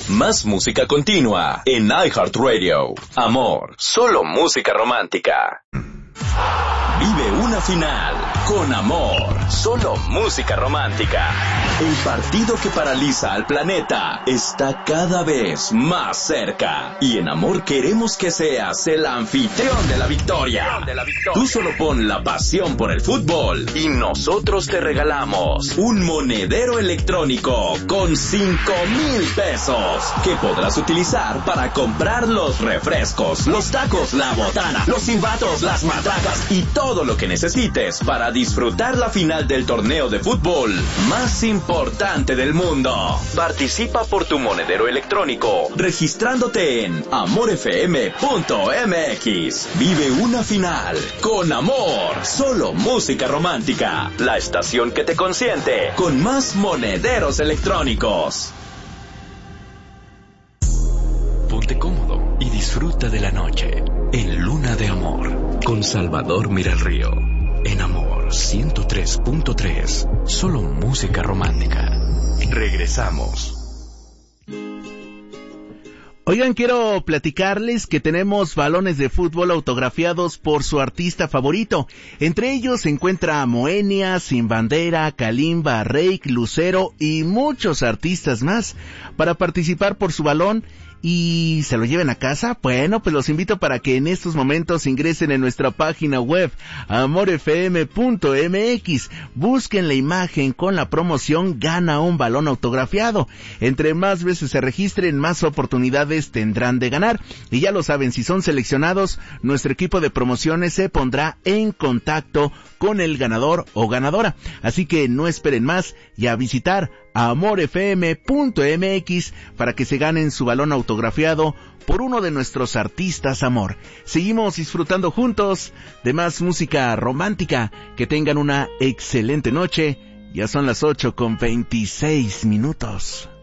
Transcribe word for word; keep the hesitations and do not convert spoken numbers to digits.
Más música continua en iHeartRadio. Amor, solo música romántica. Vive una final con Amor, solo música romántica. El partido que paraliza al planeta está cada vez más cerca. Y en Amor queremos que seas el anfitrión de la victoria. Tú solo pon la pasión por el fútbol y nosotros te regalamos un monedero electrónico con cinco mil pesos que podrás utilizar para comprar los refrescos, los tacos, la botana, los silbatos, las matracas y todo lo que necesites para disfrutar la final del torneo de fútbol más importante del mundo. Participa por tu monedero electrónico registrándote en amor f m punto m x. Vive una final con Amor, solo música romántica. La estación que te consiente con más monederos electrónicos. Ponte cómodo y disfruta de la noche en Luna de Amor con Salvador Miralrío. En Amor ciento tres punto tres, solo música romántica. Regresamos. Oigan, quiero platicarles que tenemos balones de fútbol autografiados por su artista favorito. Entre ellos se encuentra Moenia, Sin Bandera, Kalimba, Reik, Lucero y muchos artistas más. Para participar por su balón y se lo lleven a casa, bueno, pues los invito para que en estos momentos ingresen en nuestra página web amor f m punto m x, busquen la imagen con la promoción Gana un balón autografiado. Entre más veces se registren, más oportunidades tendrán de ganar, y ya lo saben, si son seleccionados, nuestro equipo de promociones se pondrá en contacto con el ganador o ganadora. Así que no esperen más y a visitar amor f m punto m x para que se ganen su balón autografiado por uno de nuestros artistas Amor. Seguimos disfrutando juntos de más música romántica. Que tengan una excelente noche. Ya son las ocho con veintiséis minutos.